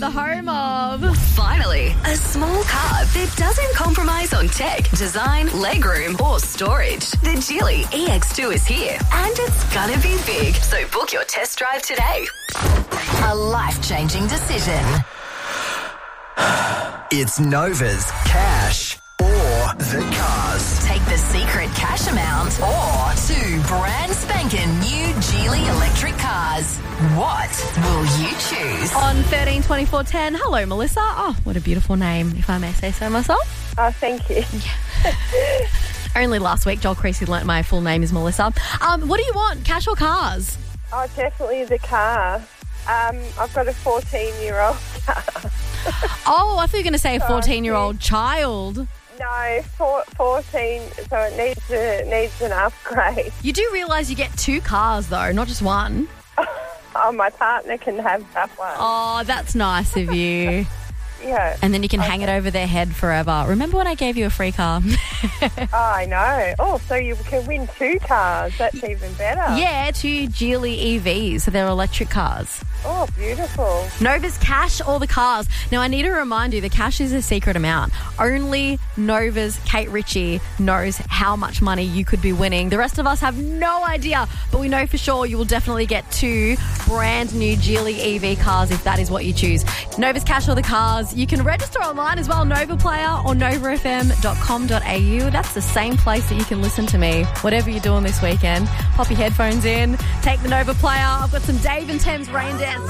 the home of... Finally, a small car that doesn't compromise on tech, design, legroom, or storage. The Geely EX2 is here, and it's gonna be big. So book your test drive today. A life-changing decision. It's Nova's Cash or the Cars. Take the secret cash amount or 2 brand spanking new Geely electric cars. What will you choose? On 13 24 10. Hello, Melissa. Oh, what a beautiful name, if I may say so myself. Oh, thank you. Only last week, Joel Creasy learnt my full name is Melissa. What do you want, cash or cars? Oh, definitely the car. I've got a 14-year-old car. Oh, I thought you were going to say a 14-year-old child. No, 14, so it needs an upgrade. You do realise you get 2 cars, though, not just one. Oh, my partner can have that one. Oh, that's nice of you. Yeah. And then you can hang it over their head forever. Remember when I gave you a free car? Oh, I know. Oh, so you can win 2 cars. That's even better. Yeah, 2 Geely EVs, so they're electric cars. Oh, beautiful. Nova's cash or the cars. Now, I need to remind you, the cash is a secret amount. Only Nova's Kate Ritchie knows how much money you could be winning. The rest of us have no idea, but we know for sure you will definitely get 2 brand new Geely EV cars if that is what you choose. Nova's cash or the cars. You can register online as well, Nova Player or novafm.com.au. That's the same place that you can listen to me, whatever you're doing this weekend. Pop your headphones in, take the Nova Player. I've got some Dave and Thames Rain Dance